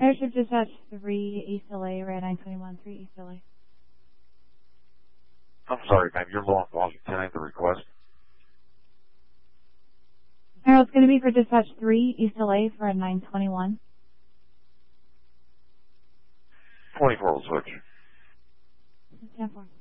Ship Dispatch 3 East LA, Red 921, 3 East LA. I'm sorry, ma'am. You're low on volume. Can I have the request? Arrow, it's going to be for Dispatch 3 East LA for a 921. 24 will switch. 10-4.